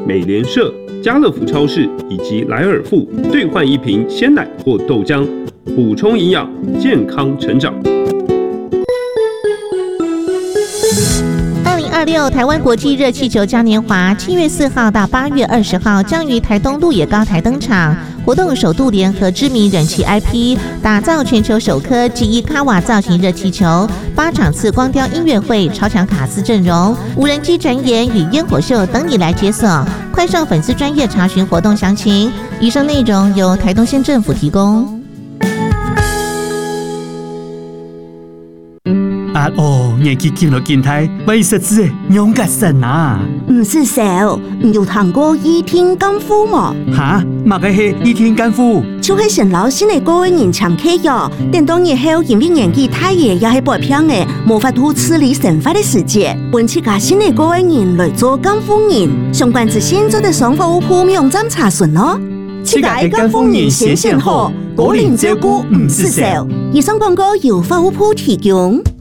美联社、家乐福超市以及莱尔富兑换一瓶鲜奶或豆浆，补充营养，健康成长。 2026台湾国际热气球嘉年华7月4号到8月20号将于台东鹿野高台登场。活动首度联合知名人气 IP， 打造全球首颗记忆卡瓦造型热气球，8场次光雕音乐会、超强卡司阵容、无人机展演与烟火秀等你来解锁。快上粉丝专页查询活动详情。以上内容由台东县政府提供。 年纪轻了健太，为实质的勇敢神啊！ 唔是小，你有听过倚天功夫吗？ 哈，乜个是倚天功夫？ 就是成老新的个人常客哟。等到日后因为年纪太爷也是白偏的，无法度处理神法的世界，揾起个新的个人来做功夫人。相关资讯做的上服务铺网站查询哦。 七个功夫人先好，个人照顾唔是小。 以上广告由服务铺提供。